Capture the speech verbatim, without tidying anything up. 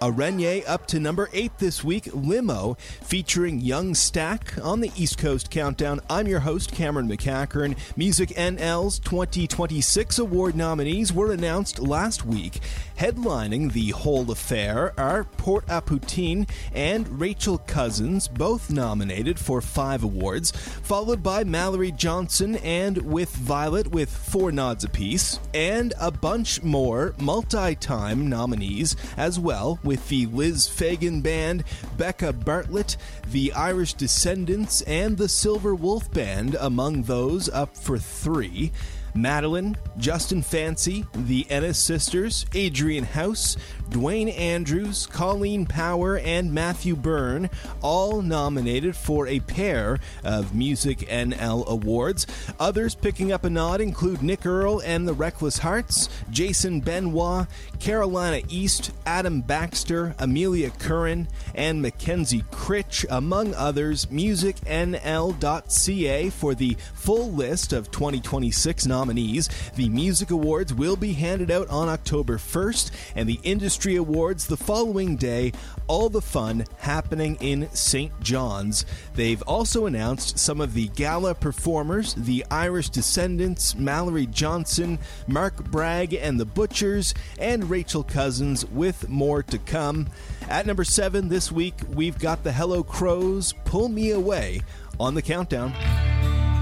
Arenye up to number eight this week, Limo, featuring Young Stack on the East Coast Countdown. I'm your host, Cameron McCackern. Music N L's twenty twenty-six award nominees were announced last week. Headlining the whole affair are Port-à-Poutine and Rachel Cousins, both nominated for five awards, followed by Mallory Johnson and With Violet with four nods apiece, and a bunch more multi-time nominees as well, with the Liz Fagan Band, Becca Bartlett, the Irish Descendants, and the Silver Wolf Band among those up for three. Madeline, Justin Fancy, the Ennis Sisters, Adrian House, Dwayne Andrews, Colleen Power, and Matthew Byrne, all nominated for a pair of Music N L awards. Others picking up a nod include Nick Earl and the Reckless Hearts, Jason Benoit, Carolina East, Adam Baxter, Amelia Curran, and Mackenzie Critch, among others. music N L dot C A for the full list of twenty twenty-six nominees. The Music Awards will be handed out on October first, and the Industry Awards the following day. All the fun happening in Saint John's. They've also announced some of the gala performers, the Irish Descendants, Mallory Johnson, Mark Bragg and the Butchers, and Rachel Cousins, with more to come. At number seven this week, we've got the Hello Crows, Pull Me Away, on the countdown.